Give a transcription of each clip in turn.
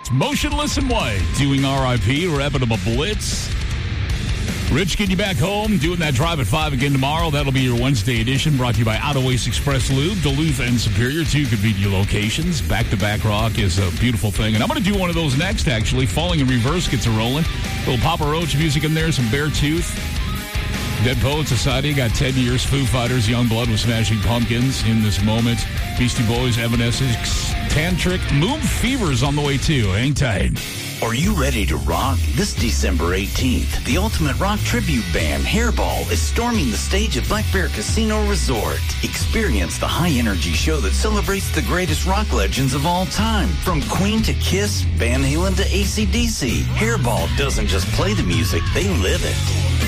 It's Motionless in White, doing RIP, wrapping up a blitz. Rich getting you back home, doing that drive at 5 again tomorrow. That'll be your Wednesday edition, brought to you by Auto Waste Express Lube, Duluth and Superior, 2 convenient locations. Back-to-back rock is a beautiful thing. And I'm going to do one of those next, actually. Falling in Reverse gets a rolling. A little Papa Roach music in there, some Bear Tooth. Dead Poet Society got 10 years. Foo Fighters, Youngblood with Smashing Pumpkins in this moment. Beastie Boys, Evanescence, Tantric, Moon Fever's on the way too. Hang tight. Are you ready to rock? This December 18th, the ultimate rock tribute band, Hairball, is storming the stage at Black Bear Casino Resort. Experience the high-energy show that celebrates the greatest rock legends of all time. From Queen to Kiss, Van Halen to AC/DC, Hairball doesn't just play the music, they live it.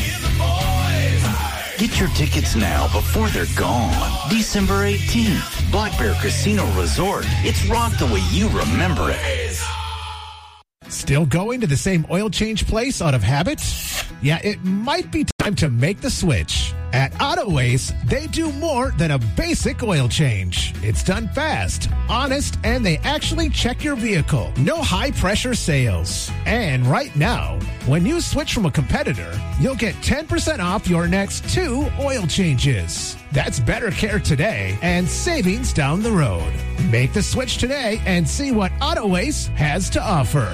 Get your tickets now before they're gone. December 18th, Black Bear Casino Resort. It's rock the way you remember it. Still going to the same oil change place out of habit? Yeah, it might be time to make the switch. At Auto Waste, they do more than a basic oil change. It's done fast, honest, and they actually check your vehicle. No high-pressure sales. And right now, when you switch from a competitor, you'll get 10% off your next 2 oil changes. That's better care today and savings down the road. Make the switch today and see what Auto Waste has to offer.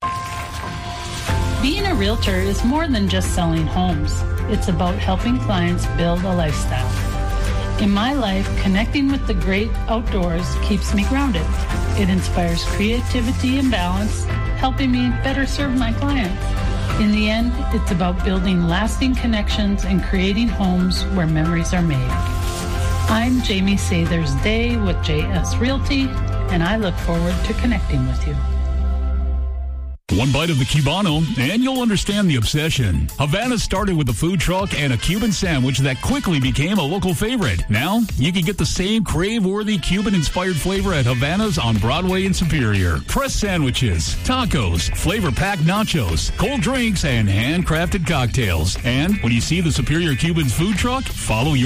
Being a realtor is more than just selling homes. It's about helping clients build a lifestyle. In my life, connecting with the great outdoors keeps me grounded. It inspires creativity and balance, helping me better serve my clients. In the end, it's about building lasting connections and creating homes where memories are made. I'm Jamie Sathers Day with JS Realty, and I look forward to connecting with you. One bite of the Cubano, and you'll understand the obsession. Havana started with a food truck and a Cuban sandwich that quickly became a local favorite. Now, you can get the same crave-worthy Cuban-inspired flavor at Havana's on Broadway in Superior. Press sandwiches, tacos, flavor-packed nachos, cold drinks, and handcrafted cocktails. And when you see the Superior Cubans food truck, follow your